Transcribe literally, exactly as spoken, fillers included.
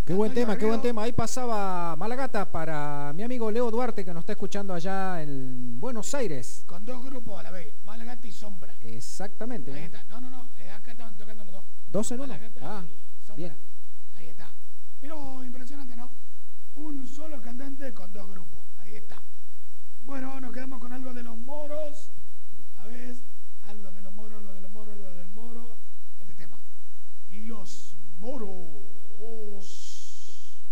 Qué buen tema, qué buen tema. Ahí pasaba Malagata para mi amigo Leo Duarte, que nos está escuchando allá en Buenos Aires. Con dos grupos a la vez, Malagata y Sombra. Exactamente. Ahí está. No, no, no, acá estaban tocando los dos. ¿Dos en uno? Ah, bien.